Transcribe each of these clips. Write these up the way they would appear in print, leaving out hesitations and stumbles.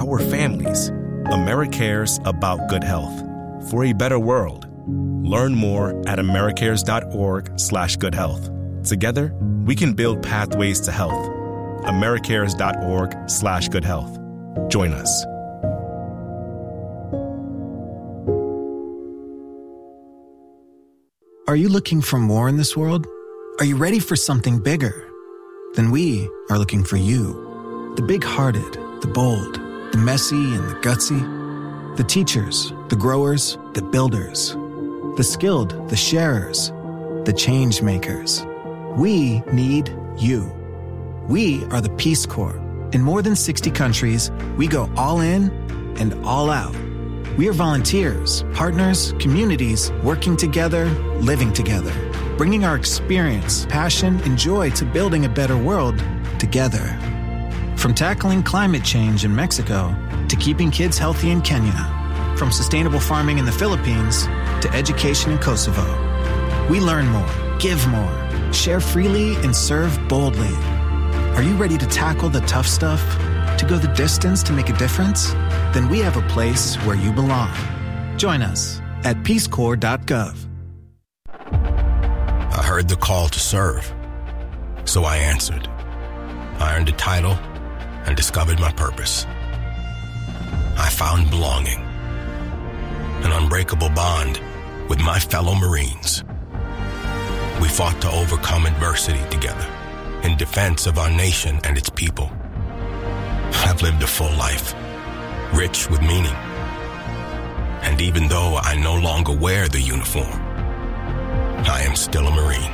our families. AmeriCares about good health. For a better world. Learn more at americares.org/goodhealth. Together, we can build pathways to health. americares.org/goodhealth. Join us. Are you looking for more in this world? Are you ready for something bigger? Then we are looking for you. The big-hearted, the bold, the messy and the gutsy. The teachers, the growers, the builders. The skilled, the sharers, the change makers. We need you. We are the Peace Corps. In more than 60 countries, we go all in and all out. We are volunteers, partners, communities, working together, living together, bringing our experience, passion, and joy to building a better world together. From tackling climate change in Mexico to keeping kids healthy in Kenya, from sustainable farming in the Philippines to education in Kosovo. We learn more, give more, share freely, and serve boldly. Are you ready to tackle the tough stuff? To go the distance to make a difference? Then we have a place where you belong. Join us at peacecorps.gov. I heard the call to serve, so I answered. I earned a title and discovered my purpose. I found belonging, an unbreakable bond with my fellow Marines. We fought to overcome adversity together in defense of our nation and its people. I've lived a full life, rich with meaning. And even though I no longer wear the uniform, I am still a Marine.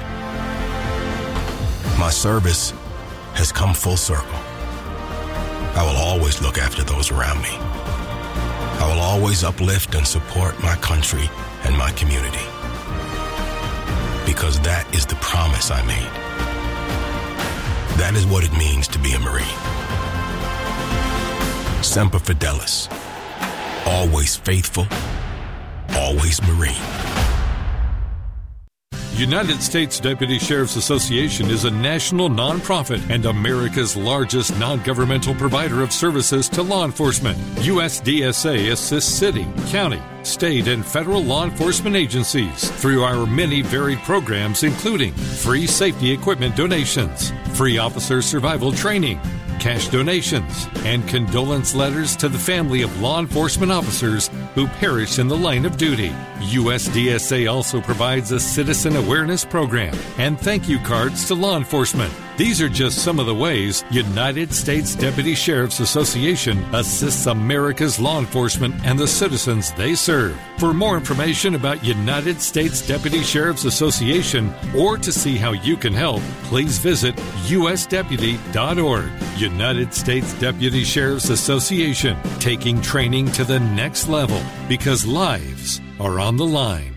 My service has come full circle. I will always look after those around me. I will always uplift and support my country and my community. Because that is the promise I made. That is what it means to be a Marine. Semper Fidelis. Always faithful. Always Marine. United States Deputy Sheriff's Association is a national nonprofit and America's largest non-governmental provider of services to law enforcement. USDSA assists city, county, state, and federal law enforcement agencies through our many varied programs, including free safety equipment donations, free officer survival training, cash donations, and condolence letters to the family of law enforcement officers who perish in the line of duty. USDSA also provides a citizen awareness program and thank you cards to law enforcement. These are just some of the ways United States Deputy Sheriff's Association assists America's law enforcement and the citizens they serve. For more information about United States Deputy Sheriff's Association or to see how you can help, please visit usdeputy.org. United States Deputy Sheriff's Association, taking training to the next level because lives are on the line.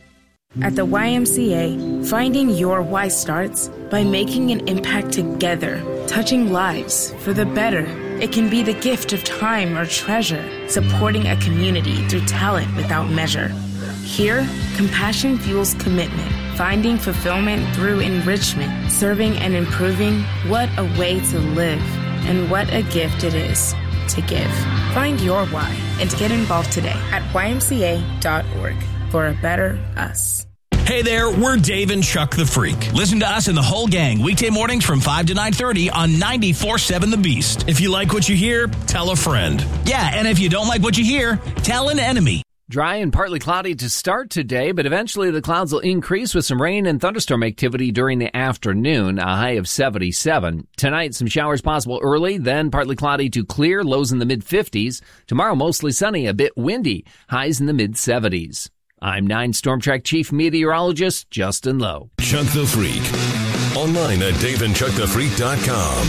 At the YMCA, finding your why starts by making an impact together, touching lives for the better. It can be the gift of time or treasure, supporting a community through talent without measure. Here, compassion fuels commitment, finding fulfillment through enrichment, serving and improving. What a way to live, and what a gift it is to give. Find your why and get involved today at ymca.org for a better us. Hey there, we're Dave and Chuck the Freak. Listen to us and the whole gang weekday mornings from 5 to 9:30 on 94.7 The Beast. If you like what you hear, tell a friend. Yeah, and if you don't like what you hear, tell an enemy. Dry and partly cloudy to start today, but eventually the clouds will increase with some rain and thunderstorm activity during the afternoon, a high of 77. Tonight, some showers possible early, then partly cloudy to clear, lows in the mid-50s. Tomorrow, mostly sunny, a bit windy, highs in the mid-70s. I'm 9 Storm Track Chief Meteorologist Justin Lowe. Chuck the Freak. Online at daveandchuckthefreak.com.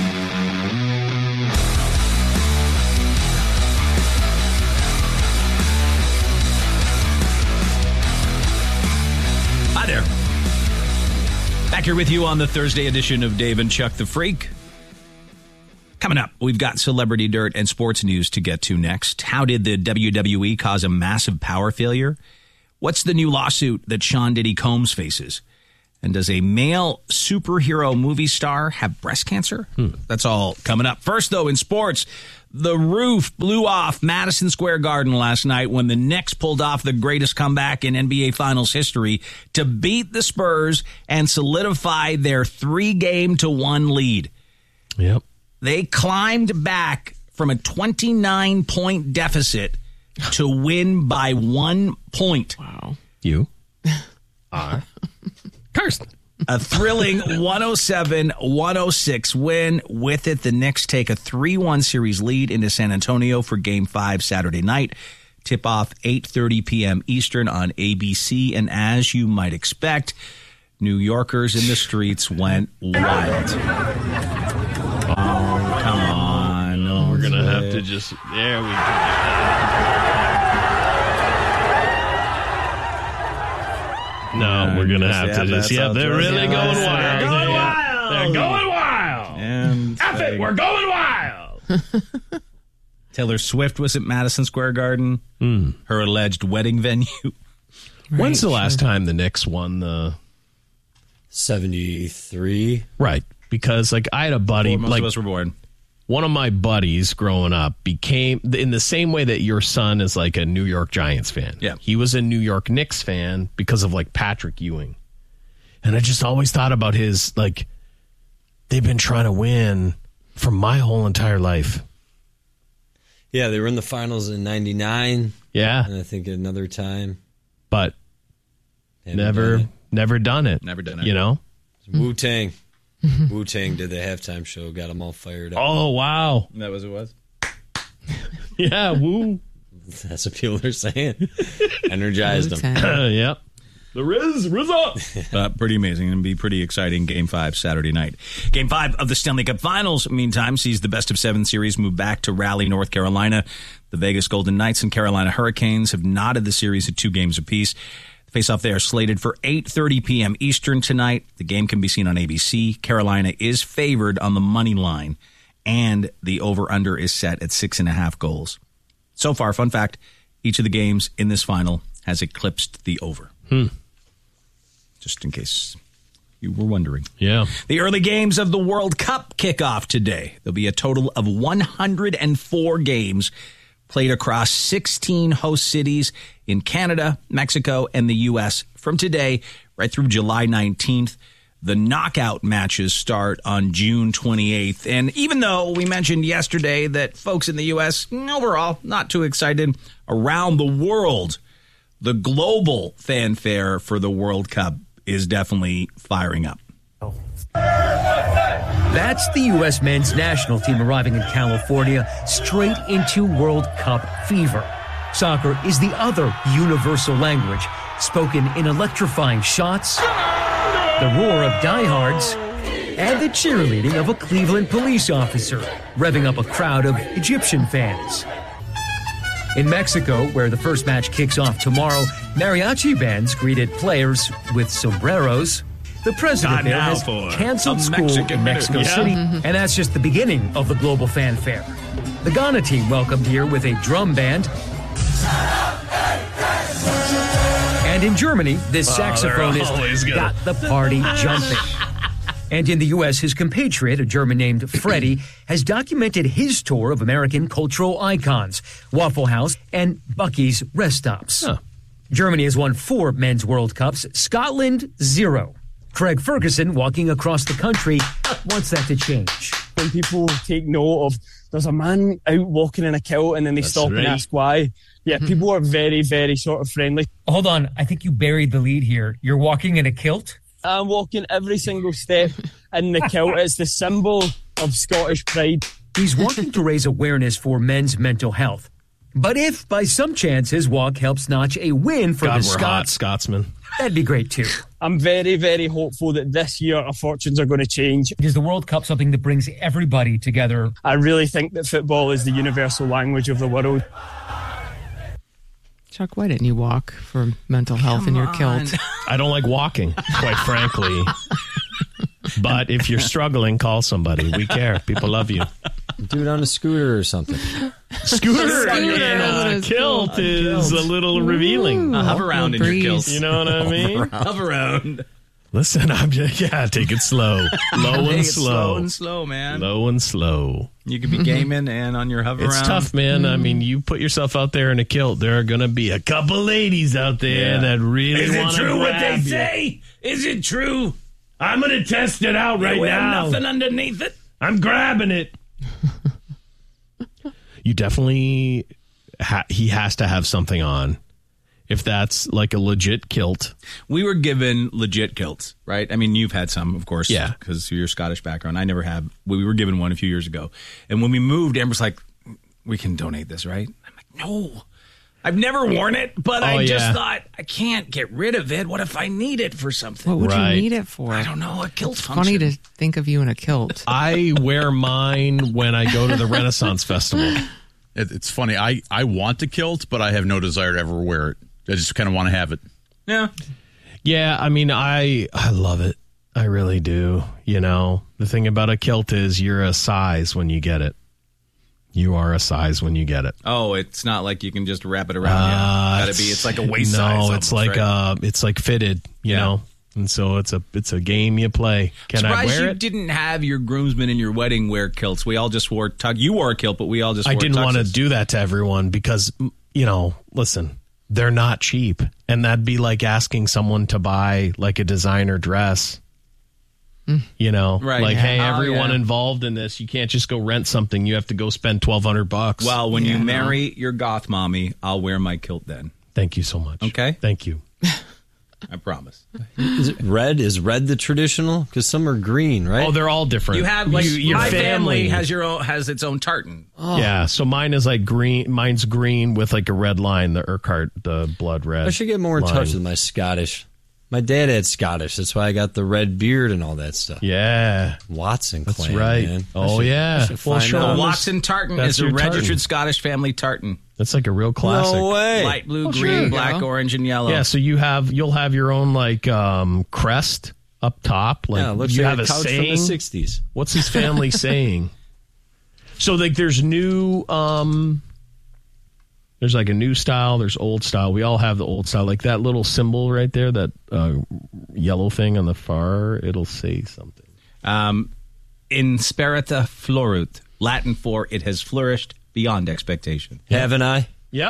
Hi there. Back here with you on the Thursday edition of Dave and Chuck the Freak. Coming up, we've got celebrity dirt and sports news to get to next. How did the WWE cause a massive power failure? What's the new lawsuit that Sean Diddy Combs faces? And does a male superhero movie star have breast cancer? That's all coming up. First, though, in sports, the roof blew off Madison Square Garden last night when the Knicks pulled off the greatest comeback in NBA Finals history to beat the Spurs and solidify their 3-1 lead. Yep. They climbed back from a 29-point deficit to win by 1 point. Wow. You are Karsten. A thrilling 107-106 win. With it, the Knicks take a 3-1 series lead into San Antonio for Game 5 Saturday night. Tip-off 8:30 p.m. Eastern on ABC. And as you might expect, New Yorkers in the streets went wild. Oh, come on. No, we're going to have to just... There we go. No, we're going to have to just... Yeah, they're really going wild. They're going wild. They're going wild. And F it, we're going wild. Taylor Swift was at Madison Square Garden, her alleged wedding venue. When's the last time the Knicks won the... 73. Right, because like I had a buddy... Most of us were born. One of my buddies growing up became, in the same way that your son is like a New York Giants fan. Yeah. He was a New York Knicks fan because of like Patrick Ewing. And I just always thought about his, like, they've been trying to win for my whole entire life. Yeah, they were in the finals in 99. Yeah. And I think another time. But never done it. Never done it. You know? Wu-Tang. Wu-Tang did the halftime show, got them all fired up. Oh, wow. That was what it was? Yeah, woo. That's what people are saying. Energized them. Yep. The RZA. Pretty amazing and be pretty exciting Game 5 Saturday night. Game 5 of the Stanley Cup Finals, meantime, sees the best-of-7 series move back to Raleigh, North Carolina. The Vegas Golden Knights and Carolina Hurricanes have knotted the series at 2 games apiece. Face-off they are slated for 8:30 p.m. Eastern tonight. The game can be seen on ABC. Carolina is favored on the money line, and the over-under is set at 6.5 goals. So far, fun fact, each of the games in this final has eclipsed the over. Just in case you were wondering. Yeah. The early games of the World Cup kick off today. There'll be a total of 104 games played across 16 host cities in Canada, Mexico, and the U.S. from today right through July 19th. The knockout matches start on June 28th. And even though we mentioned yesterday that folks in the U.S. overall not too excited, around the world, the global fanfare for the World Cup is definitely firing up. That's the U.S. men's national team arriving in California straight into World Cup fever. Soccer is the other universal language, spoken in electrifying shots, the roar of diehards, and the cheerleading of a Cleveland police officer, revving up a crowd of Egyptian fans. In Mexico, where the first match kicks off tomorrow, mariachi bands greeted players with sombreros. The president there has canceled school in Mexico City, and that's just the beginning of the global fanfare. The Ghana team welcomed here with a drum band. And in Germany, this saxophonist got the party jumping. And in the U.S., his compatriot, a German named Freddie, has documented his tour of American cultural icons, Waffle House and Buc-ee's rest stops. Huh. Germany has won 4 men's World Cups, Scotland 0. Craig Ferguson, walking across the country, wants that to change. When people take note of, there's a man out walking in a kilt and then they stop and ask why. Yeah, people are very, very sort of friendly. Hold on, I think you buried the lead here. You're walking in a kilt? I'm walking every single step in the kilt. It's the symbol of Scottish pride. He's walking to raise awareness for men's mental health. But if, by some chance, his walk helps notch a win for the Scots, Scotsman, that'd be great too. I'm very, very hopeful that this year our fortunes are going to change. Is the World Cup something that brings everybody together? I really think that football is the universal language of the world. Chuck, why didn't you walk for mental health in your kilt? I don't like walking, quite frankly. But if you're struggling, call somebody. We care. People love you. Do it on a scooter or something. Scooter in a kilt is a little revealing. Hover around in your kilt. You know what I mean? Hover around. Listen, take it slow. Low and slow. Slow and slow, man. Low and slow. You could be gaming and on your hover It's around. tough, man. I mean, you put yourself out there in a kilt, there are going to be a couple ladies out there that really want to grab you. Is it true what they say? Is it true? I'm going to test it out right now. Nothing underneath it. I'm grabbing it. You definitely, he has to have something on. If that's like a legit kilt. We were given legit kilts, right? I mean, you've had some, of course, yeah, because of your Scottish background. I never have. We were given one a few years ago. And when we moved, Amber's like, we can donate this, right? I'm like, no. I've never worn it, but I just thought, I can't get rid of it. What if I need it for something? What would you need it for? I don't know, a kilt it's function. Funny to think of you in a kilt. I wear mine when I go to the Renaissance Festival. It's funny. I want the kilt, but I have no desire to ever wear it. I just kind of want to have it. Yeah. Yeah, I mean, I love it. I really do. You know, the thing about a kilt is you're a size when you get it. You are a size when you get it. Oh, it's not like you can just wrap it around. It's like a waist size. No, it's like it's like fitted, you know. And so it's a game you play. Can I wear it? Didn't have your groomsmen in your wedding wear kilts. We all just wore tux. You wore a kilt, but we all just wore I didn't tuxes. want to do that to everyone because, you know, listen, they're not cheap. And that'd be like asking someone to buy like a designer dress. You know, right. Like, hey, everyone involved in this, you can't just go rent something. You have to go spend $1,200. Well, when you marry your goth mommy, I'll wear my kilt then. Thank you so much. Okay. Thank you. I promise. Is it red? Is red the traditional? Because some are green, right? Oh, they're all different. You have like your my family has its own tartan. Oh. Yeah, so mine is like green. Mine's green with like a red line, the Urquhart, the blood red. I should get more in touch with my Scottish. My dad had Scottish. That's why I got the red beard and all that stuff. Yeah. Watson clan. That's right. Man. Oh, yeah. Well, Watson tartan is a registered Scottish family tartan. That's like a real classic. No way. Light blue, green, black, orange, and yellow. Yeah, so you'll have your own like crest up top. Like, yeah, it looks you like have a a couch saying. from the 60s. What's his family saying? So like there's new there's like a new style, there's old style. We all have the old style. Like that little symbol right there, that yellow thing on the far, it'll say something. Insperita floruit, Latin for it has flourished beyond expectation. Haven't I? Yep.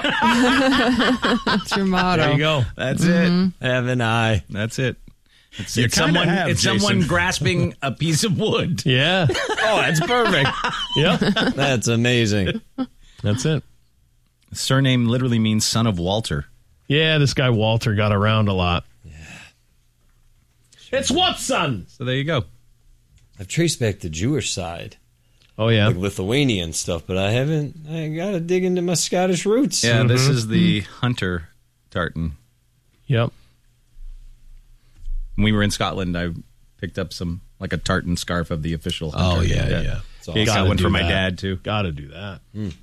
That's your motto. There you go. That's it. Haven't I? That's it. It's someone grasping a piece of wood. Yeah. Oh, that's perfect. Yep. That's amazing. That's it. The surname literally means son of Walter. Yeah, this guy Walter got around a lot. Yeah. It's Watson. So there you go. I've traced back the Jewish side. Oh, yeah. Like Lithuanian stuff, but I got to dig into my Scottish roots. Yeah, this is the Hunter tartan. Yep. When we were in Scotland, I picked up like a tartan scarf of the official Hunter. Oh, yeah. He got one for my dad, too. Got to do that.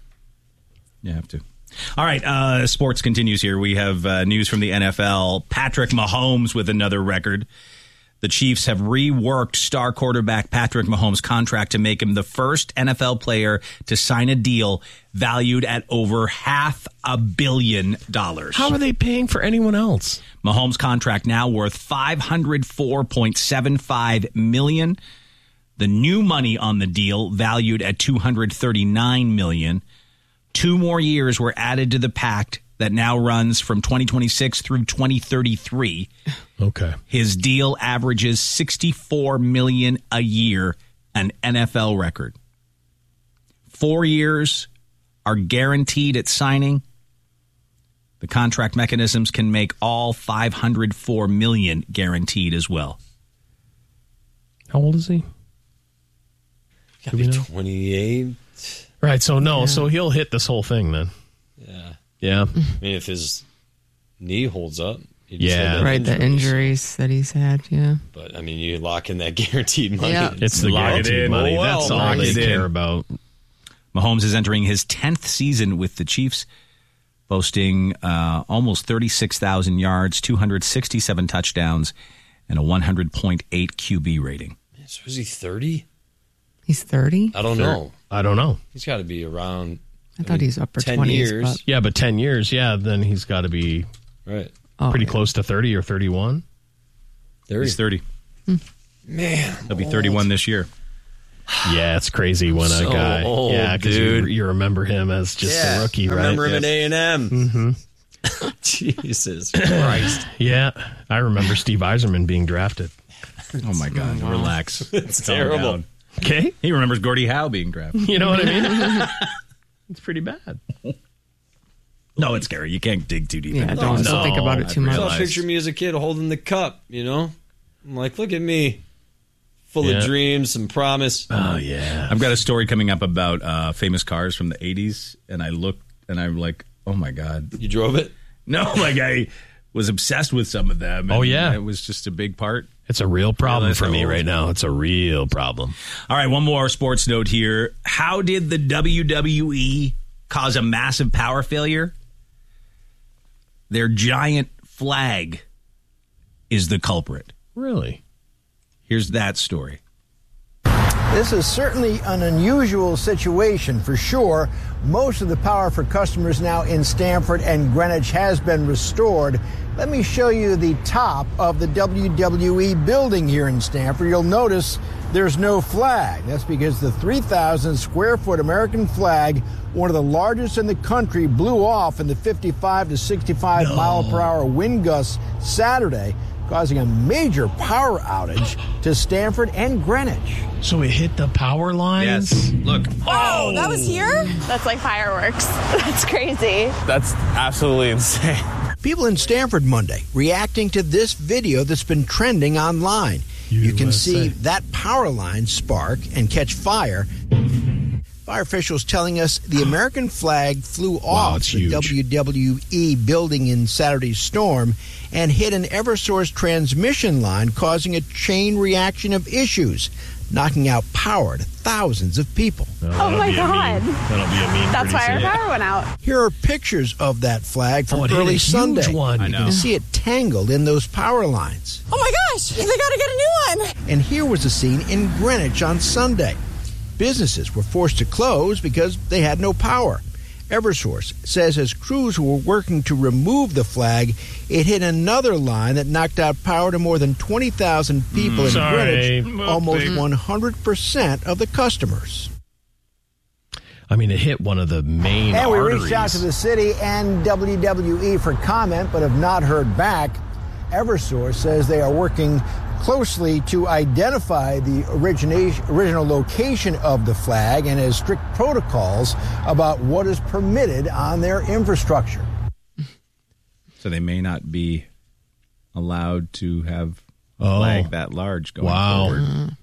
You have to. All right, sports continues here. We have news from the NFL. Patrick Mahomes with another record. The Chiefs have reworked star quarterback Patrick Mahomes' contract to make him the first NFL player to sign a deal valued at over $500 million. How are they paying for anyone else? Mahomes' contract now worth $504.75 million. The new money on the deal valued at $239 million. 2 more years were added to the pact that now runs from 2026 through 2033. Okay. His deal averages $64 million a year, an NFL record. 4 years are guaranteed at signing. The contract mechanisms can make all $504 million guaranteed as well. How old is he? Gotta be 28. Right, so so he'll hit this whole thing then. Yeah. Yeah. I mean, if his knee holds up. Right, the injuries that he's had, yeah. But, I mean, you lock in that guaranteed money. Yeah. It's the guaranteed money. That's all they care about. Mahomes is entering his 10th season with the Chiefs, boasting almost 36,000 yards, 267 touchdowns, and a 100.8 QB rating. So is he 30? He's 30? I don't know. He's got to be around. I thought he's upper 10 20s. years. But... Yeah, but 10 years, then he's got to be right. Pretty close to 30 or 31. 30. He's 30. Man, he'll be 31 this year. Yeah, it's crazy when a guy. Old, yeah, because you remember him as just a rookie, right? I remember him at A&M. Mm-hmm. Jesus Christ. Yeah, I remember Steve Yzerman being drafted. Oh, my God. Wow. Relax. It's Calm terrible. down. Okay. He remembers Gordie Howe being drafted. You know what I mean? It's pretty bad. No, it's scary. You can't dig too deep. Yeah, don't think about it too much. I picture me as a kid holding the cup, you know? I'm like, look at me. Full of dreams and promise. Oh, yeah. I've got a story coming up about famous cars from the 80s, and I looked, and I'm like, oh, my God. You drove it? No, like I was obsessed with some of them. Oh, yeah. It was just a big part. It's a real problem for me right now. It's a real problem. All right, one more sports note here. How did the WWE cause a massive power failure? Their giant flag is the culprit. Really? Here's that story. This is certainly an unusual situation for sure. Most of the power for customers now in Stamford and Greenwich has been restored. Let me show you the top of the WWE building here in Stamford. You'll notice there's no flag. That's because the 3,000 square foot American flag, one of the largest in the country, blew off in the 55 to 65 mile per hour wind gusts Saturday, causing a major power outage to Stamford and Greenwich. So it hit the power lines? Yes. Look. Oh, that was here? That's like fireworks. That's crazy. That's absolutely insane. People in Stamford Monday reacting to this video that's been trending online. You can see that power line spark and catch fire. Fire officials telling us the American flag flew off the WWE building in Saturday's storm and hit an Eversource transmission line, causing a chain reaction of issues, knocking out power to thousands of people. Oh my God. That'll be a mean. That's why our power went out. Here are pictures of that flag from early Sunday. Huge one. You can see it tangled in those power lines. Oh my gosh, they got to get a new one. And here was a scene in Greenwich on Sunday. Businesses were forced to close because they had no power. Eversource says as crews were working to remove the flag, it hit another line that knocked out power to more than 20,000 people in Greenwich, almost 100% of the customers. I mean, it hit one of the main and arteries. We reached out to the city and WWE for comment, but have not heard back. Eversource says they are working closely to identify the original location of the flag and has strict protocols about what is permitted on their infrastructure. So they may not be allowed to have a flag that large going forward.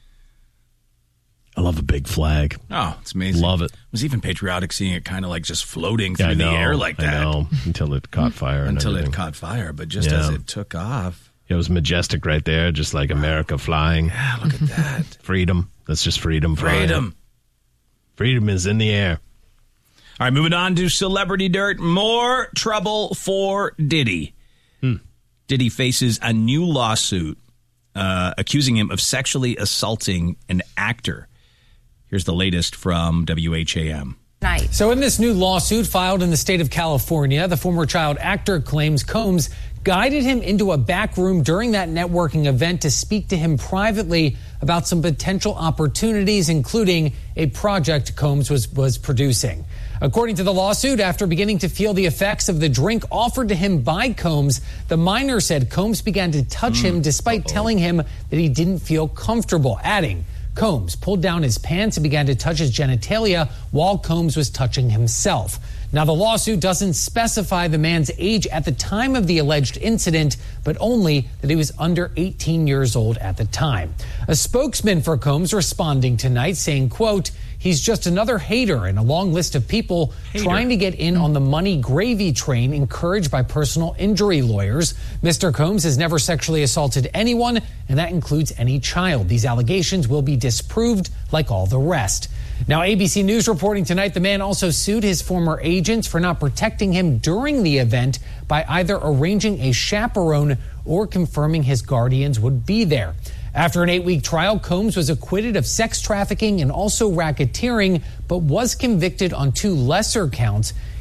I love a big flag. Oh, it's amazing. Love it. It was even patriotic seeing it kind of like just floating through the air like that. I know, until it caught fire. Until it caught fire, but just as it took off. It was majestic right there, just like America flying. Yeah, look at that. Freedom. That's just freedom flying. Freedom. Freedom is in the air. All right, moving on to Celebrity Dirt. More trouble for Diddy. Diddy faces a new lawsuit accusing him of sexually assaulting an actor. Here's the latest from WHAM. So in this new lawsuit filed in the state of California, the former child actor claims Combs guided him into a back room during that networking event to speak to him privately about some potential opportunities, including a project Combs was producing. According to the lawsuit, after beginning to feel the effects of the drink offered to him by Combs, the minor said Combs began to touch him despite telling him that he didn't feel comfortable, adding, Combs pulled down his pants and began to touch his genitalia while Combs was touching himself. Now, the lawsuit doesn't specify the man's age at the time of the alleged incident, but only that he was under 18 years old at the time. A spokesman for Combs responding tonight saying, quote, he's just another hater in a long list of people trying to get in on the money gravy train encouraged by personal injury lawyers. Mr. Combs has never sexually assaulted anyone, and that includes any child. These allegations will be disproved like all the rest. Now, ABC News reporting tonight, the man also sued his former agents for not protecting him during the event by either arranging a chaperone or confirming his guardians would be there. After an 8-week trial, Combs was acquitted of sex trafficking and also racketeering, but was convicted on 2 lesser counts.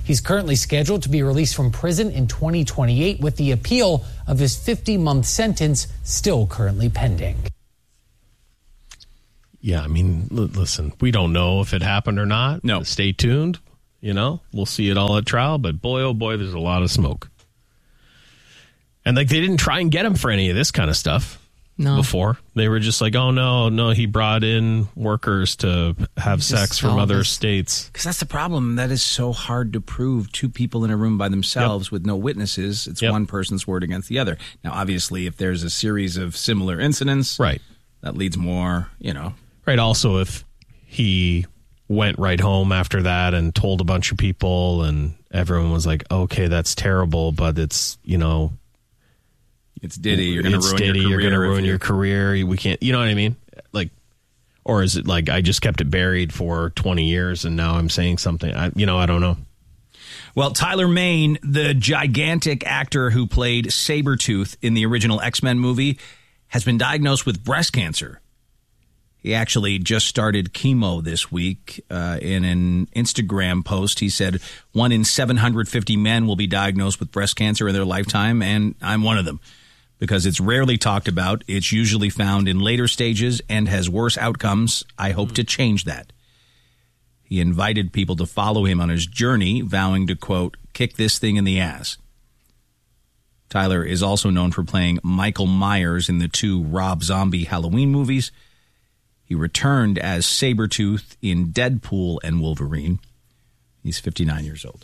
He's currently scheduled to be released from prison in 2028, with the appeal of his 50-month sentence still currently pending. Yeah, I mean, listen, we don't know if it happened or not. No. Stay tuned. We'll see it all at trial, but boy, oh boy, there's a lot of smoke. And they didn't try and get him for any of this kind of stuff before. They were just like, oh, no, he brought in workers to have sex from other states. Because that's the problem. That is so hard to prove. Two people in a room by themselves with no witnesses. It's one person's word against the other. Now, obviously, if there's a series of similar incidents, right, that leads more, Right. Also, if he went right home after that and told a bunch of people and everyone was like, okay, that's terrible, but it's, it's Diddy. You're going to ruin your career. You're going to ruin your career. We can't, you know what I mean? Or is it like I just kept it buried for 20 years and now I'm saying something? I don't know. Well, Tyler Mane, the gigantic actor who played Sabretooth in the original X-Men movie, has been diagnosed with breast cancer. He actually just started chemo this week. In an Instagram post, he said 1 in 750 men will be diagnosed with breast cancer in their lifetime, and I'm one of them. Because it's rarely talked about, it's usually found in later stages and has worse outcomes. I hope to change that. He invited people to follow him on his journey, vowing to, quote, kick this thing in the ass. Tyler is also known for playing Michael Myers in the 2 Rob Zombie Halloween movies. He returned as Sabretooth in Deadpool and Wolverine. He's 59 years old.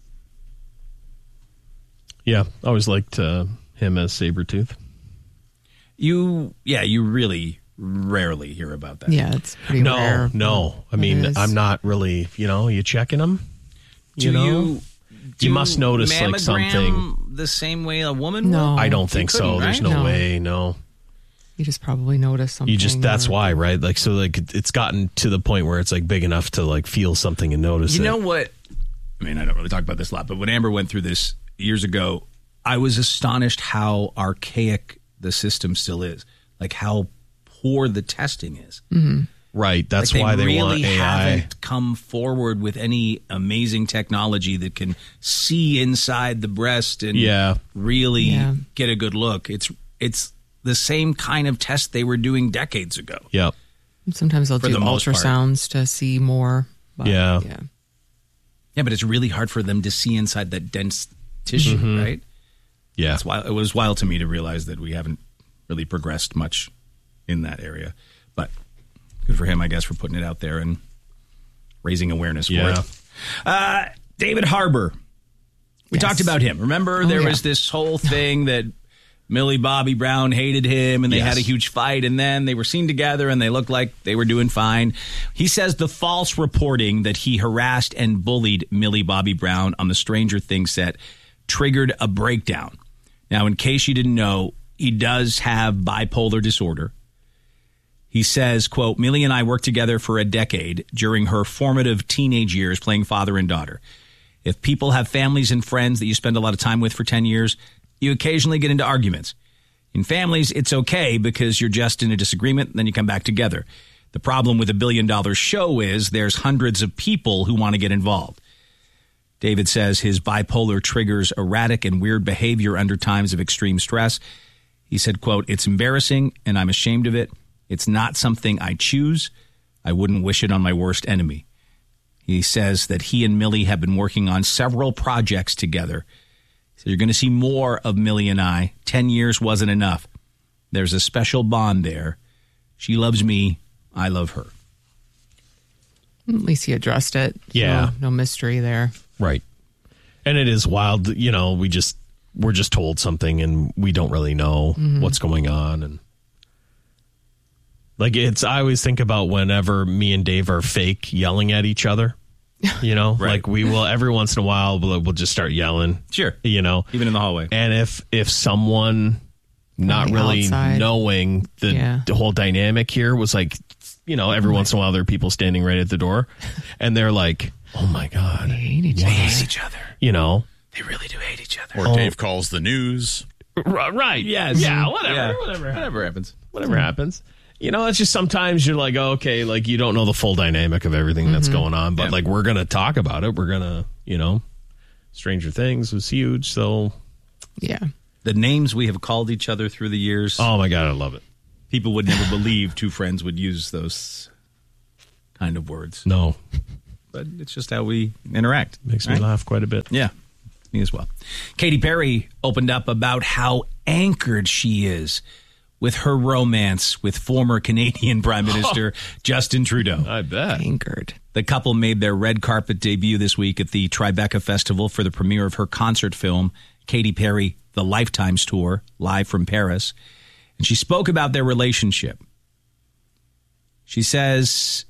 Yeah, I always liked him as Sabretooth. You really rarely hear about that. Yeah, it's pretty rare. No. I mean, I'm not really, you checking them? You must notice like something. The same way a woman would? I don't think so. There's no way, no. You just probably notice something. That's why, right? It's gotten to the point where it's big enough to feel something and notice it. You know what? I mean, I don't really talk about this a lot, but when Amber went through this years ago, I was astonished how archaic the system still is. How poor the testing is. Mm-hmm. Right. That's why they really want AI. Haven't come forward with any amazing technology that can see inside the breast and really get a good look. It's the same kind of test they were doing decades ago. Yep. Sometimes they'll do ultrasounds to see more. But yeah, but it's really hard for them to see inside that dense tissue, right? Yeah. It was wild to me to realize that we haven't really progressed much in that area. But good for him, I guess, for putting it out there and raising awareness for it. David Harbour. We talked about him. Remember, there was this whole thing that Millie Bobby Brown hated him, and they had a huge fight, and then they were seen together, and they looked like they were doing fine. He says the false reporting that he harassed and bullied Millie Bobby Brown on the Stranger Things set triggered a breakdown. Now, in case you didn't know, he does have bipolar disorder. He says, quote, Millie and I worked together for a decade during her formative teenage years playing father and daughter. If people have families and friends that you spend a lot of time with for 10 years, you occasionally get into arguments. In families, it's okay because you're just in a disagreement, and then you come back together. The problem with $1 billion show is there's hundreds of people who want to get involved. David says his bipolar triggers erratic and weird behavior under times of extreme stress. He said, quote, it's embarrassing and I'm ashamed of it. It's not something I choose. I wouldn't wish it on my worst enemy. He says that he and Millie have been working on several projects together. So you're going to see more of Millie and I. 10 years wasn't enough. There's a special bond there. She loves me. I love her. At least he addressed it. Yeah. No mystery there. Right. And it is wild. We're just told something and we don't really know what's going on. And I always think about whenever me and Dave are fake yelling at each other. Right. We will every once in a while we'll just start yelling. Sure. Even in the hallway. And if someone not really outside, knowing the whole dynamic here was every once in a while there are people standing right at the door and they're like, oh my God. They hate each other. They really do hate each other. Or Dave calls the news. Right. Yes. Yeah. Whatever happens. Whatever happens. It's just sometimes you're like, oh, okay, you don't know the full dynamic of everything that's going on, but we're going to talk about it. We're going to, Stranger Things was huge. So, yeah. The names we have called each other through the years. Oh, my God, I love it. People would never believe two friends would use those kind of words. No. But it's just how we interact. Makes me laugh quite a bit. Yeah, me as well. Katy Perry opened up about how anchored she is with her romance with former Canadian Prime Minister Justin Trudeau. I bet. Anchored. The couple made their red carpet debut this week at the Tribeca Festival for the premiere of her concert film, Katy Perry, The Lifetimes Tour, live from Paris. And she spoke about their relationship. She says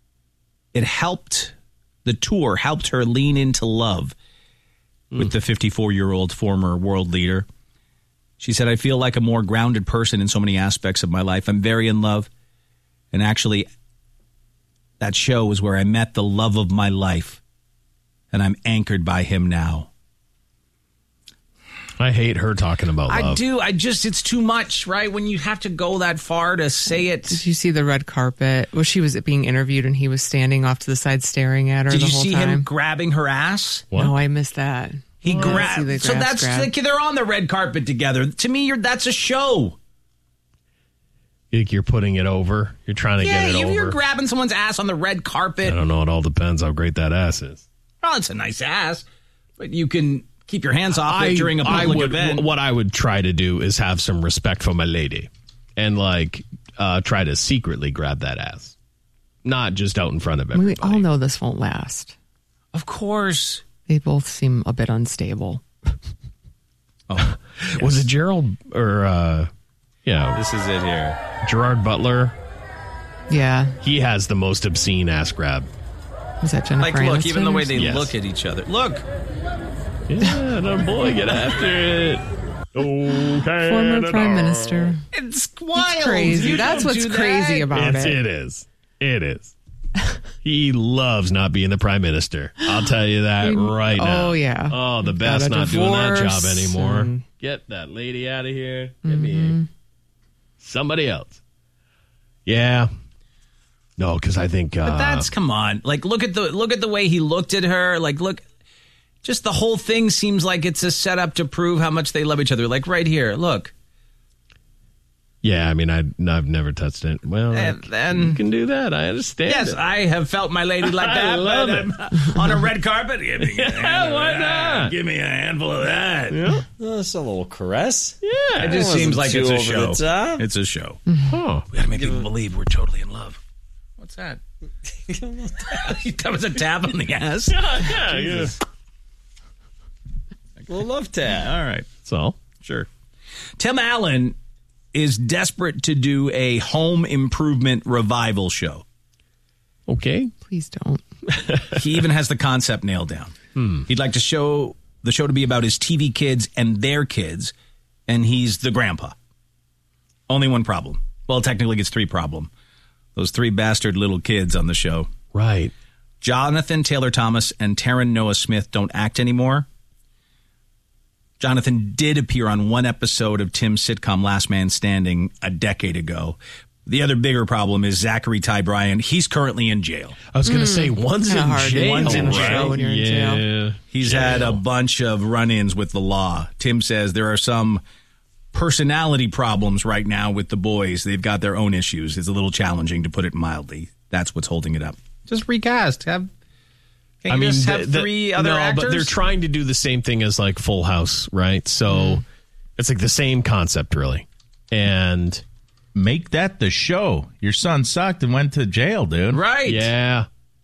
the tour helped her lean into love with the 54-year-old former world leader. She said, I feel like a more grounded person in so many aspects of my life. I'm very in love. And actually, that show was where I met the love of my life. And I'm anchored by him now. I hate her talking about love. I do. It's too much, right? When you have to go that far to say it. Did you see the red carpet? Well, she was being interviewed and he was standing off to the side staring at her the whole time. Did you see him grabbing her ass? What? No, I missed that. He grabbed. So that's like they're on the red carpet together. To me, that's a show. You're putting it over. You're trying to get it over. You're grabbing someone's ass on the red carpet. I don't know. It all depends how great that ass is. Well, it's a nice ass, but you can keep your hands off it during a public event. What I would try to do is have some respect for my lady and try to secretly grab that ass. Not just out in front of everybody. We all know this won't last. Of course. They both seem a bit unstable. Oh, yes. Was it Gerald or This is it here. Gerard Butler? Yeah. He has the most obscene ass grab. Was that Jennifer Aniston? Look, even the way they Yes. look at each other. Look. Yeah, no boy, get after it. Okay. Former Prime Minister. It's wild. It's crazy. That's what's crazy about it. It is. It is. He loves not being the prime minister. I'll tell you that right now. Oh, yeah. Oh, the best not doing that job anymore. Get that lady out of here. Get me somebody else. Yeah. No, because I think. But that's come on. Like, look at the way he looked at her. Like, look, just the whole thing seems like it's a setup to prove how much they love each other. Like right here, look. Yeah, I mean, I've never touched it. Well, then you can do that. I understand. Yes, I have felt my lady like that. I love it. On a red carpet. Give me why not? Give me a handful of that. Yeah. That's a little caress. Yeah. It just seems like it's a over show. the top. It's a show. Oh, We got to make people believe we're totally in love. What's that? That was a tap on the ass. Yeah. A little love tap. All right. So, sure. Tim Allen is desperate to do a home improvement revival show. Okay. Please don't. He even has the concept nailed down. He'd like the show to be about his TV kids and their kids, and he's the grandpa. Only one problem. Well, technically it's three problem. Those three bastard little kids on the show. Right. Jonathan Taylor Thomas and Taryn Noah Smith don't act anymore. Jonathan did appear on one episode of Tim's sitcom Last Man Standing a decade ago. The other bigger problem is Zachary Ty Bryan. He's currently in jail. I was going to say, one's in jail. One's in right? jail. When you're in jail. He's had a bunch of run-ins with the law. Tim says there are some personality problems right now with the boys. They've got their own issues. It's a little challenging, to put it mildly. That's what's holding it up. Just recast. Have three other actors? But they're trying to do the same thing as like Full House, right? So it's like the same concept, really. And make that the show. Your son sucked and went to jail, dude. Right. Yeah.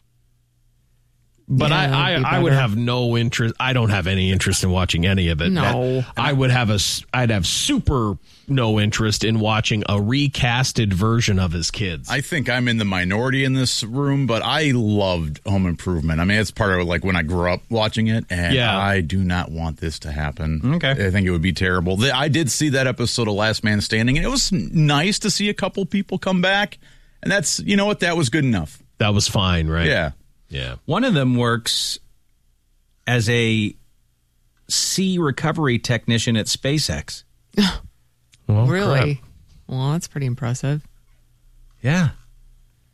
But Yeah, I would have no interest. I don't have any interest in watching any of it. No. I'd have super no interest in watching a recasted version of his kids. I think I'm in the minority in this room, but I loved Home Improvement. I mean, it's part of like when I grew up watching it, and I do not want this to happen. Okay. I think it would be terrible. I did see that episode of Last Man Standing, and it was nice to see a couple people come back, and that's, you know what, that was good enough. That was fine, right? Yeah. Yeah. One of them works as a sea recovery technician at SpaceX. Well, Really? crap. Well, that's pretty impressive. Yeah.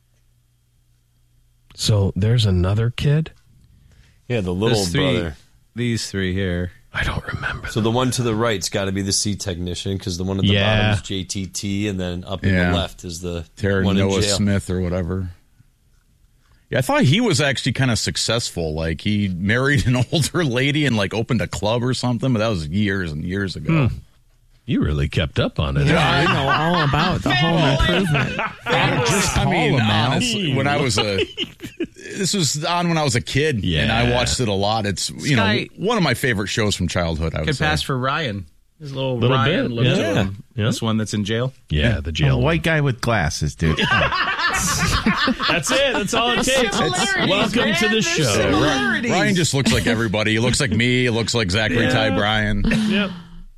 So there's another kid? Yeah, the little There's three. brother. these three here. I don't remember. So the one to the right's got to be the C technician because the one at the bottom is JTT, and then up in the left is the Terry one Noah in jail. Smith or whatever. Yeah, I thought he was actually kind of successful. Like he married an older lady and like opened a club or something, but that was years and years ago. You really kept up on it. Yeah, I know all about the home improvement. Honestly, when I was this was on when I was a kid, and I watched it a lot. It's one of my favorite shows from childhood. I would Could say. pass for Ryan. His little bit, Ryan look to yeah. him. This one that's in jail. Yeah, the jail. White guy with glasses, dude. That's it. That's all it takes. Welcome to the show. Ryan just looks like everybody. He looks like me. He looks like Zachary Ty Bryan. Yep.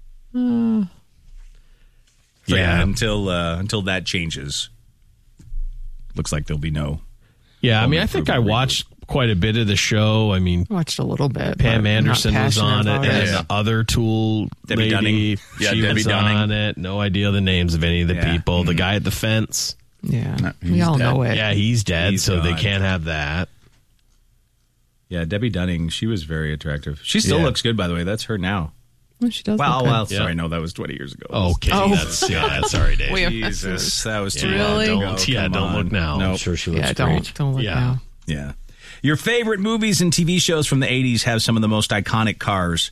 So until that changes, looks like there'll be no. Yeah, I mean, I think I watched quite a bit of the show. I mean, watched a little bit. Pam but Anderson not was on it, passionate and about the other Tool Debbie lady, Dunning. she Debbie was Dunning. on it. No idea the names of any of the people. The guy at the fence. Yeah, we all know it. Yeah, he's dead, He's so they gone. can't have that. Yeah, Debbie Dunning. She was very attractive. She still looks good, by the way. That's her now. Well, she does. Well, look good. sorry, no, that was 20 years ago. Okay, that's sorry, Dave. Wait, Jesus, that was too Really? long ago. Don't Come look on. now. Nope. I'm sure she looks Yeah, great. don't look now. Yeah. Your favorite movies and TV shows from the 80s have some of the most iconic cars.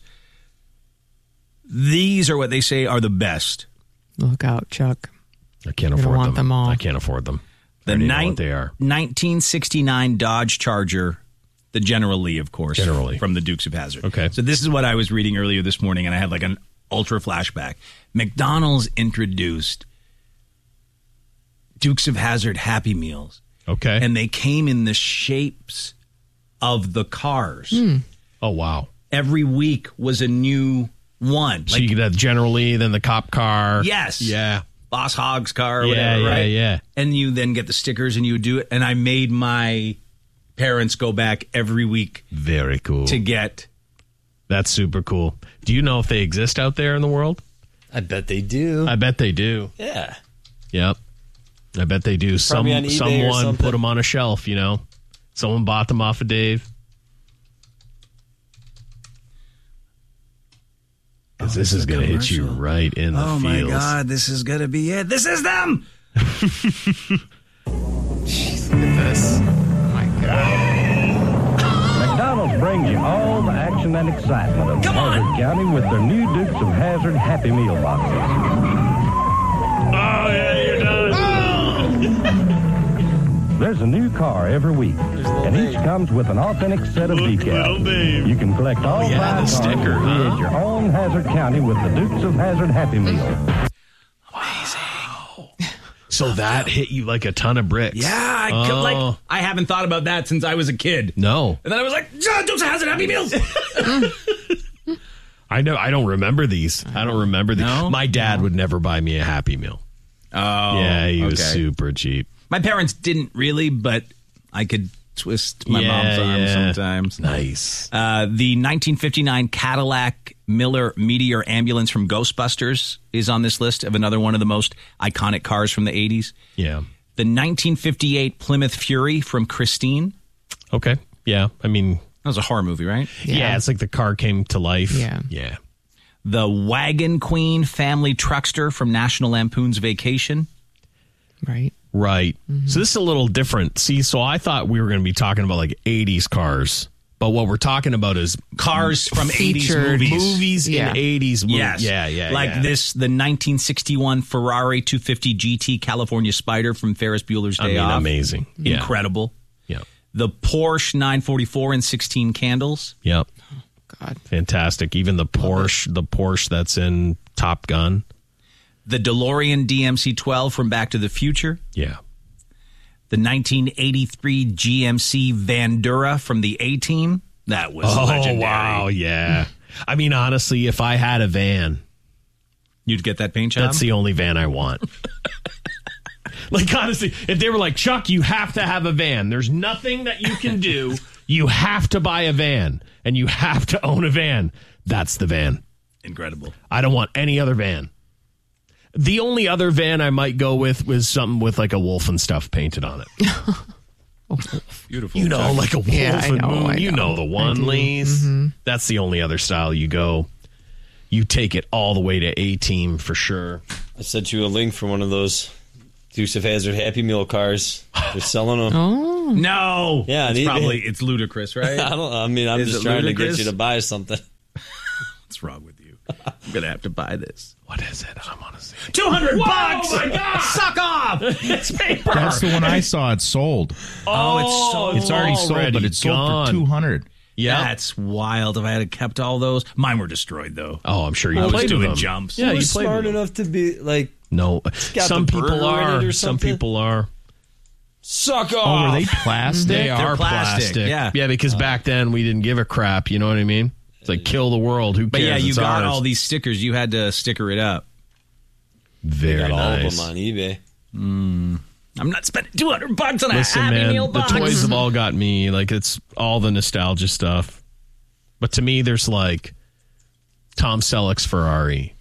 These are what they say are the best. Look out, Chuck. I can't You don't afford want them all. I can't afford them. The I already know what they are. 1969 Dodge Charger, the General Lee, of course. General Lee. From the Dukes of Hazzard. Okay. So this is what I was reading earlier this morning, and I had like an ultra flashback. McDonald's introduced Dukes of Hazzard Happy Meals. Okay. And they came in the shapes of the cars. Oh, wow. Every week was a new one. So you could have General Lee, then the cop car. Yes. Yeah. Boss Hogg's car or Yeah, whatever, right? yeah. And you then get the stickers and you would do it. And I made my parents go back every week Very cool. to get. That's super cool. Do you know if they exist out there in the world? I bet they do. I bet they do. Yeah. Yep. I bet they do. Probably on eBay or Someone something. put them on a shelf, you know. Someone bought them off of Dave. Because this is going to hit you right in the feels. Oh my God, this is going to be it. This is them! Jeez, look at this. Oh my God. McDonald's brings you all the action and excitement of Hazard County with their new Dukes of Hazzard Happy Meal boxes. Oh, yeah, you're done. There's a new car every week, and each comes with an authentic set of decals. You can collect all yeah, five the cars sticker, and create your own Hazard County with the Dukes of Hazzard Happy Meal. So that hit you like a ton of bricks. Yeah, I haven't thought about that since I was a kid. No. And then I was like, Dukes of Hazzard Happy Meals! I know. I don't remember these. I don't remember these. No? My dad would never buy me a Happy Meal. Oh, Yeah, he was okay. super cheap. My parents didn't really, but I could twist my Yeah, mom's arm yeah. sometimes. Nice. The 1959 Cadillac Miller Meteor ambulance from Ghostbusters is on this list of another one of the most iconic cars from the 80s. Yeah. The 1958 Plymouth Fury from Christine. Okay. Yeah. I mean, that was a horror movie, right? Yeah. It's like the car came to life. Yeah. Yeah. The Wagon Queen family truckster from National Lampoon's Vacation. Right. Right. So this is a little different. See, so I thought we were going to be talking about like 80s cars, but what we're talking about is Cars from 80s Featured. movies. movies Yeah. in 80s movies. Yes. Yeah. Like this, the 1961 Ferrari 250 GT California Spider from Ferris Bueller's Day Off. Amazing. Yeah. Incredible. Yeah. The Porsche 944 and 16 Candles. Yep. God. Fantastic. Even the Porsche that's in Top Gun. The DeLorean DMC-12 from Back to the Future. Yeah. The 1983 GMC Vandura from the A-Team. That was legendary. Wow. Yeah. I mean, honestly, if I had a van, You'd get that paint job? that's the only van I want. Like, honestly, if they were like, Chuck, you have to have a van. There's nothing that you can do. You have to buy a van and you have to own a van. That's the van. Incredible. I don't want any other van. The only other van I might go with was something with like a wolf and stuff painted on it. Beautiful. You know, like a wolf and moon. I know. The Wanleys. Mm-hmm. That's the only other style you go. You take it all the way to A-Team for sure. I sent you a link for one of those Dukes of Hazzard Happy Meal cars. They're selling them. Oh. No. Yeah. It's ludicrous, right? I'm just trying to get you to buy something. What's wrong with you? I'm going to have to buy this. What is it? I'm honestly $200. Oh my God. Suck off. It's paper. That's the one I saw. It's sold. Oh, it's sold. It's already sold, but it's sold for $200. Yeah, that's wild. If I had kept all those, mine were destroyed though. Oh, I'm sure you I was played doing with them. jumps. Yeah, you smart enough to be like. No, some the people burner in it are. or Some something? people are. Suck Oh, off. are they plastic? They They're are plastic, plastic. yeah. Because back then we didn't give a crap. You know what I mean? It's like kill the world. Who cares? But yeah, you It's got ours. all these stickers. You had to sticker it up. Very got all nice. of them on eBay. I'm not spending $200 on a Listen, Happy man, Meal the box. toys have all got me. Like, it's all the nostalgia stuff. But to me, there's like Tom Selleck's Ferrari.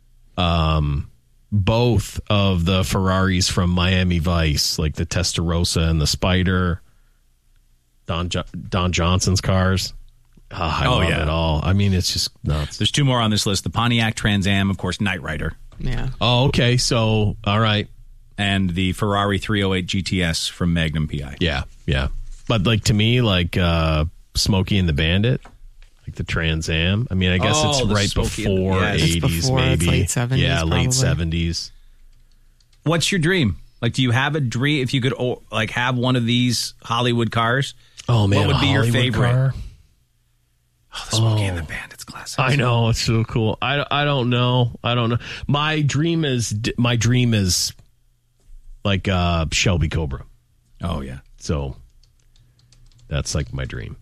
Both of the Ferraris from Miami Vice, like the Testarossa and the Spider. Don Johnson's cars. I love it all. I mean, it's just nuts. There's two more on this list. The Pontiac Trans Am, of course, Knight Rider. Yeah. Oh, okay. So, all right. And the Ferrari 308 GTS from Magnum PI. Yeah, yeah. But like to me, like Smokey and the Bandit, like the Trans Am. I mean, I guess it's right before 80s, maybe. It's late 70s, yeah, late probably. 70s. What's your dream? Like, do you have a dream? If you could like have one of these Hollywood cars, oh man, what would be your Hollywood favorite? car? Oh, the Smokey and the Bandit's classic. I know, it's so cool. I don't know. My dream is like Shelby Cobra. Oh yeah. So that's like my dream.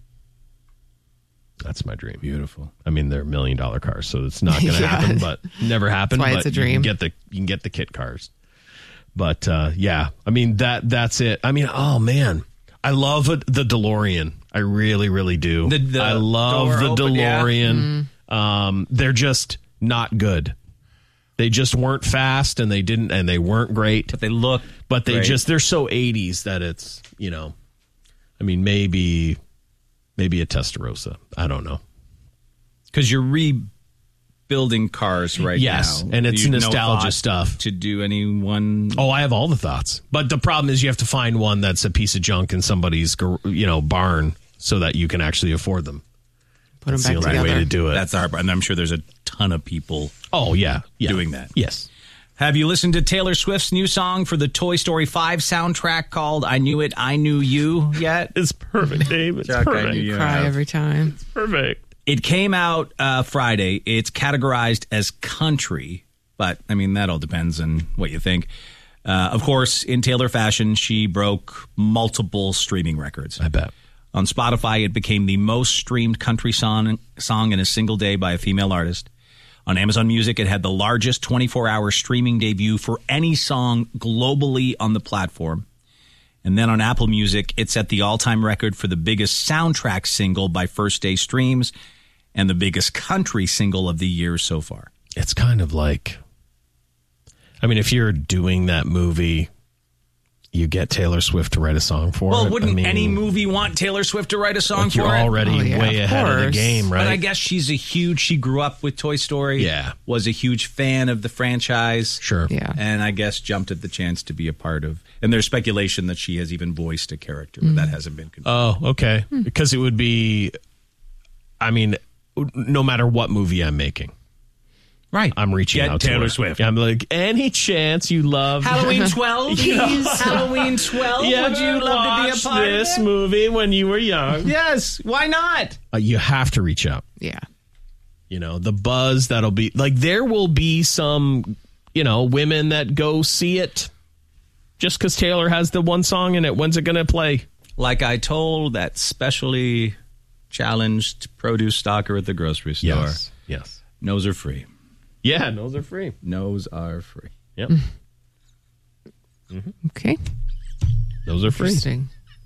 That's my dream. Beautiful. I mean, they're $1 million cars, so it's not going to happen. But never happened. That's why but it's a dream. You can get the kit cars. But yeah, I mean that's it. I mean, oh man, I love the DeLorean. I really, really do. I love the DeLorean. Mm-hmm. They're just not good. They just weren't fast, and they weren't great. But they look. But they great. they're so 80s that it's, you know, I mean, maybe a Testarossa. I don't know. Because you're rebuilding cars right now. Yes, and it's You've nostalgia no thought stuff. To do anyone. Oh, I have all the thoughts. But the problem is you have to find one that's a piece of junk in somebody's, barn so that you can actually afford them. Put them That's back the only together. way to do it. That's the hard part. And I'm sure there's a ton of people doing that. Yes. Have you listened to Taylor Swift's new song for the Toy Story 5 soundtrack called I Knew It, I Knew You yet? It's perfect, Dave. It's Chuck, perfect. I knew you Cry have. every time. It's perfect. It came out Friday. It's categorized as country, but I mean, that all depends on what you think. Of course, in Taylor fashion, she broke multiple streaming records. I bet. On Spotify, it became the most streamed country song in a single day by a female artist. On Amazon Music, it had the largest 24-hour streaming debut for any song globally on the platform. And then on Apple Music, it set the all-time record for the biggest soundtrack single by first-day streams and the biggest country single of the year so far. It's kind of like, I mean, if you're doing that movie, you get Taylor Swift to write a song for it. Well, wouldn't I mean, any movie want Taylor Swift to write a song like for you're it? already way ahead of the game, right? But I guess she grew up with Toy Story. Yeah. Was a huge fan of the franchise. Sure. Yeah. And I guess jumped at the chance to be a part of. And there's speculation that she has even voiced a character, but that hasn't been confirmed. Oh, okay. Because it would be, I mean, no matter what movie I'm making. Right. I'm reaching Get out Taylor to her. Swift. I'm like, any chance you love Halloween 12, You know? please. Halloween 12. You Would you ever love to be a watched part this of it? movie when you were young? Yes. Why not? You have to reach out. Yeah. You know, the buzz that'll be like, there will be some, women that go see it just because Taylor has the one song in it. When's it going to play? Like I told that specially challenged produce stalker at the grocery store. Yes. Nose are free. Yeah, nose are free. Nose are free. Yep. Okay. Those are free. Interesting.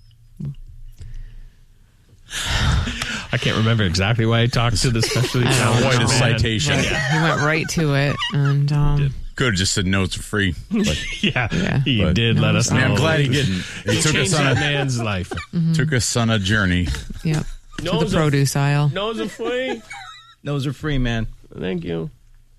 I can't remember exactly why I talked to the specialty challenge. Quite a man. citation. Right. He went right to it. And Could have just said no, it's free. But, he did let us know. I'm glad he didn't. He took us on that man's life. Took us on a journey. Yep. To the produce aisle. Nose are free. Those are free, man. Thank you.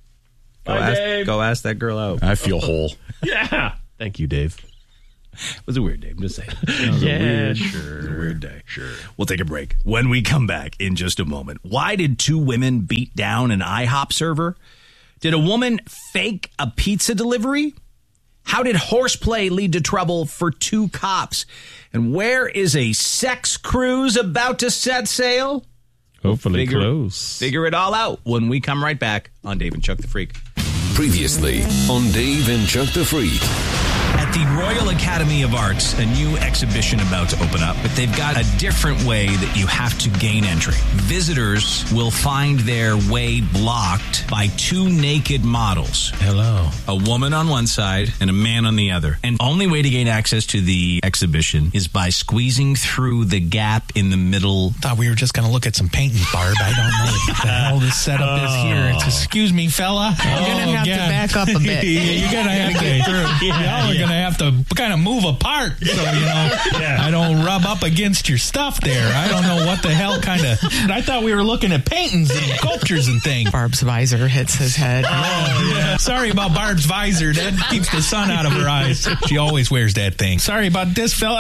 Go ask that girl out. I feel whole. Yeah. Thank you, Dave. It was a weird day. I'm just saying. It was a weird day. Sure. We'll take a break. When we come back in just a moment, why did 2 women beat down an IHOP server? Did a woman fake a pizza delivery? How did horseplay lead to trouble for 2 cops? And where is a sex cruise about to set sail? Hopefully close. Figure it all out when we come right back on Dave and Chuck the Freak. Previously on Dave and Chuck the Freak. At the Royal Academy of Arts, a new exhibition about to open up, but they've got a different way that you have to gain entry. Visitors will find their way blocked by 2 naked models. Hello. A woman on one side and a man on the other. And only way to gain access to the exhibition is by squeezing through the gap in the middle. Thought we were just going to look at some paintings, Barb. I don't know what the hell this setup is here. Excuse me, fella. You're going to have to back up a bit. You're going to have to get through. Y'all are going to have to kind of move apart so, I don't rub up against your stuff there. I don't know what the hell kind of... I thought we were looking at paintings and sculptures and things. Barb's visor hits his head. Oh, yeah. Sorry about Barb's visor. That keeps the sun out of her eyes. She always wears that thing. Sorry about this, fella.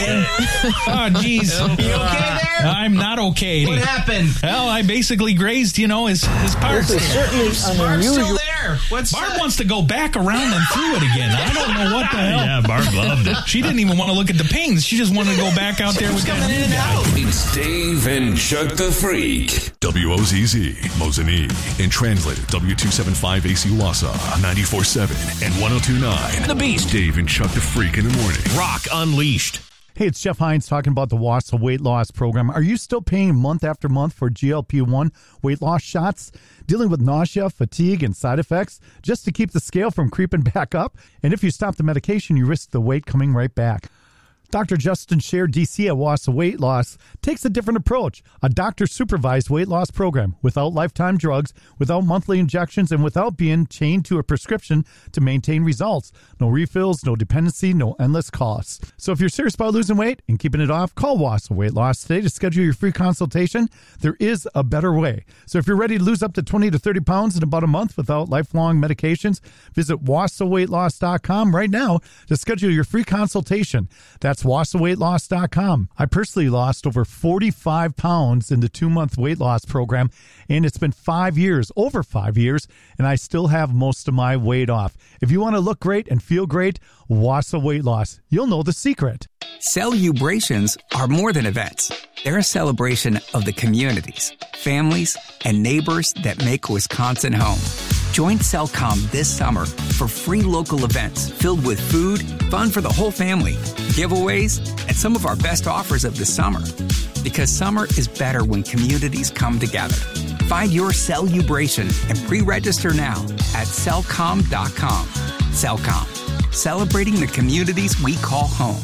Oh, jeez. You okay there? I'm not okay. What happened? Well, I basically grazed, his parts. This is certainly an unusual... Barb wants to go back around and through it again. I don't know what the hell. Yeah, Barb loved it. She didn't even want to look at the paintings. She just wanted to go back out there with that new guy. It's Dave and Chuck the Freak. WOZZ, Mosinee, and translated W275AC Wausau, 94.7 and 102.9. The Beast. Dave and Chuck the Freak in the morning. Rock Unleashed. Hey, it's Jeff Hines talking about the Wausau weight loss program. Are you still paying month after month for GLP-1 weight loss shots? Dealing with nausea, fatigue, and side effects just to keep the scale from creeping back up? And if you stop the medication, you risk the weight coming right back. Dr. Justin Scher, DC at Wausau Weight Loss, takes a different approach. A doctor-supervised weight loss program without lifetime drugs, without monthly injections, and without being chained to a prescription to maintain results. No refills, no dependency, no endless costs. So if you're serious about losing weight and keeping it off, call Wausau Weight Loss today to schedule your free consultation. There is a better way. So if you're ready to lose up to 20 to 30 pounds in about a month without lifelong medications, visit WausauWeightLoss.com right now to schedule your free consultation. That's WausauWeightLoss.com. I personally lost over 45 pounds in the 2-month weight loss program, and it's been 5 years, over 5 years, and I still have most of my weight off. If you want to look great and feel great, Wausau Weight Loss. You'll know the secret. Celebrations are more than events. They're a celebration of the communities, families, and neighbors that make Wisconsin home. Join Cellcom this summer for free local events filled with food, fun for the whole family, giveaways, and some of our best offers of the summer. Because summer is better when communities come together. Find your Celebration and pre-register now at Cellcom.com. Cellcom, celebrating the communities we call home.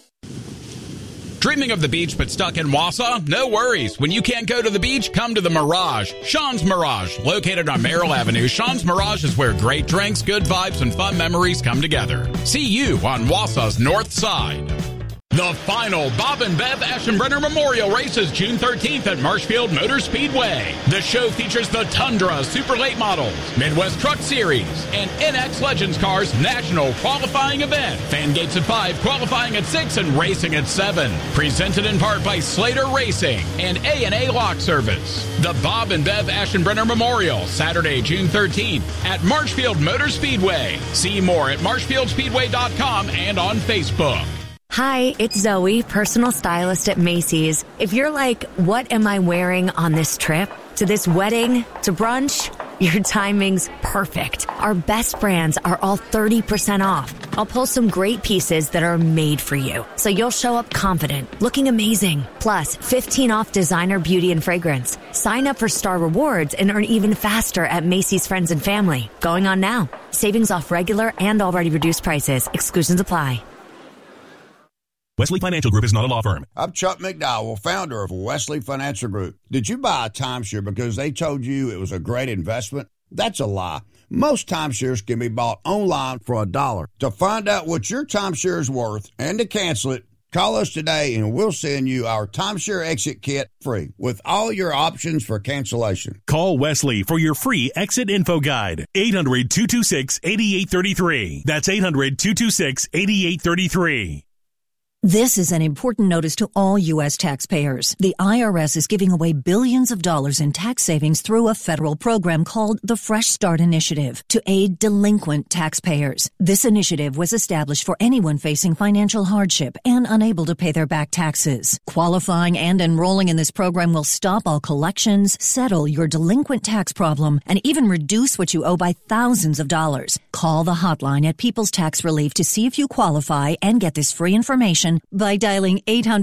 Dreaming of the beach but stuck in Wausau? No worries. When you can't go to the beach, come to the Mirage. Sean's Mirage. Located on Merrill Avenue, Sean's Mirage is where great drinks, good vibes, and fun memories come together. See you on Wausau's north side. The final Bob and Bev Aschenbrenner Memorial Race is June 13th at Marshfield Motor Speedway. The show features the Tundra Super Late Models, Midwest Truck Series, and NX Legends Cars National Qualifying Event. Fan gates at 5, qualifying at 6, and racing at 7. Presented in part by Slater Racing and A&A Lock Service. The Bob and Bev Aschenbrenner Memorial, Saturday, June 13th at Marshfield Motor Speedway. See more at marshfieldspeedway.com and on Facebook. Hi, it's Zoe, personal stylist at Macy's. If you're like, what am I wearing on this trip? To this wedding? To brunch? Your timing's perfect. Our best brands are all 30% off. I'll pull some great pieces that are made for you, so you'll show up confident, looking amazing. Plus, 15 off designer beauty and fragrance. Sign up for Star Rewards and earn even faster at Macy's Friends and Family. Going on now. Savings off regular and already reduced prices. Exclusions apply. Wesley Financial Group is not a law firm. I'm Chuck McDowell, founder of Wesley Financial Group. Did you buy a timeshare because they told you it was a great investment? That's a lie. Most timeshares can be bought online for $1. To find out what your timeshare is worth and to cancel it, call us today and we'll send you our timeshare exit kit free with all your options for cancellation. Call Wesley for your free exit info guide. 800-226-8833. That's 800-226-8833. This is an important notice to all U.S. taxpayers. The IRS is giving away billions of dollars in tax savings through a federal program called the Fresh Start Initiative to aid delinquent taxpayers. This initiative was established for anyone facing financial hardship and unable to pay their back taxes. Qualifying and enrolling in this program will stop all collections, settle your delinquent tax problem, and even reduce what you owe by thousands of dollars. Call the hotline at People's Tax Relief to see if you qualify and get this free information by dialing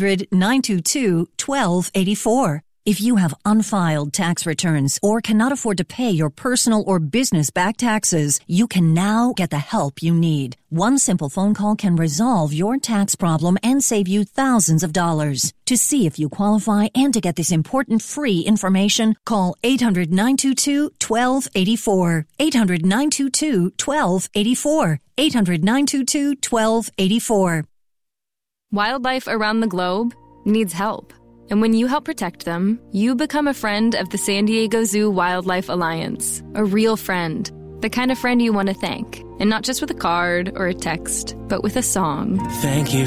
800-922-1284. If you have unfiled tax returns or cannot afford to pay your personal or business back taxes, you can now get the help you need. One simple phone call can resolve your tax problem and save you thousands of dollars. To see if you qualify and to get this important free information, call 800-922-1284. 800-922-1284. 800-922-1284. Wildlife around the globe needs help. And when you help protect them, you become a friend of the San Diego Zoo Wildlife Alliance. A real friend. The kind of friend you want to thank. And not just with a card or a text, but with a song. Thank you